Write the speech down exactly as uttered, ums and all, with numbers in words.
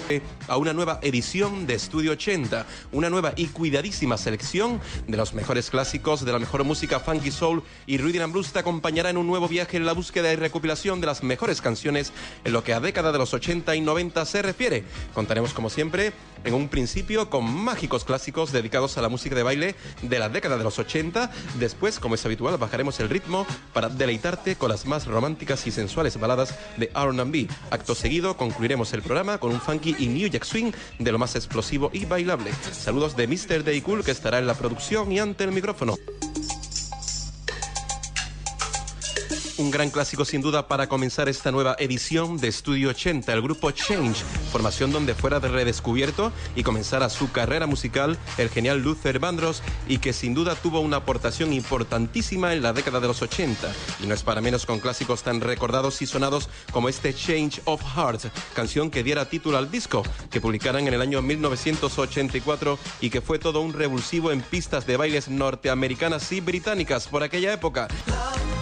a una nueva edición de Estudio ochenta, una nueva y cuidadísima selección de los mejores clásicos de la mejor música funky soul y rhythm and blues te acompañará en un nuevo viaje en la búsqueda y recopilación de las mejores canciones en lo que a década de los ochenta y noventa se refiere. Contaremos como siempre en un principio con mágicos clásicos dedicados a la música de baile de la década de los ochenta, después, como es habitual, bajaremos el ritmo para deleitarte con las más románticas y sensuales baladas de R and B. Acto seguido concluiremos el programa con un funky y New Jack Swing de lo más explosivo y bailable. Saludos de mister Day Cool, que estará en la producción y ante el micrófono. Un gran clásico sin duda para comenzar esta nueva edición de Estudio ochenta, el grupo Change, formación donde fuera redescubierto y comenzara su carrera musical el genial Luther Vandross, y que sin duda tuvo una aportación importantísima en la década de los ochenta, y no es para menos con clásicos tan recordados y sonados como este Change of Heart, canción que diera título al disco, que publicaran en el año mil novecientos ochenta y cuatro y que fue todo un revulsivo en pistas de bailes norteamericanas y británicas por aquella época.